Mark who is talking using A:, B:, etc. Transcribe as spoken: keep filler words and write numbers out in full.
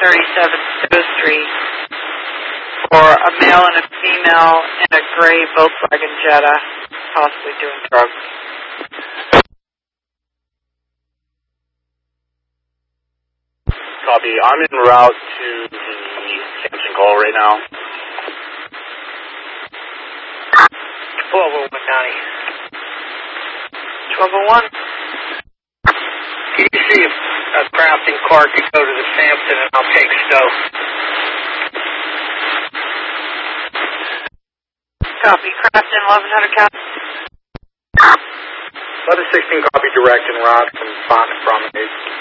A: thirty-seven Stowe Street for a male and a female in a gray Volkswagen Jetta, possibly doing drugs.
B: Copy. I'm en route to the Samson call right now.
C: twelve oh one, Donnie.
A: twelve oh one.
C: Can you see if a craft and car could go to the Sampson and I'll take Stowe?
A: Copy. Crafton, eleven hundred count.
B: eleven sixteen, copy direct and route from Bonnet Promenade.